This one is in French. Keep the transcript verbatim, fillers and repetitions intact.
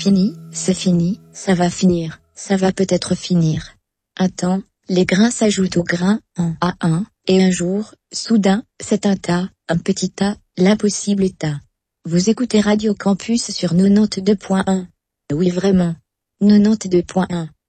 fini, c'est fini, ça va finir, ça va peut-être finir. Un temps, les grains s'ajoutent aux grains, un à un, et un jour, soudain, c'est un tas, un petit tas, l'impossible tas. Vous écoutez Radio Campus sur quatre-vingt-deux point un. Oui vraiment. quatre-vingt-deux point un.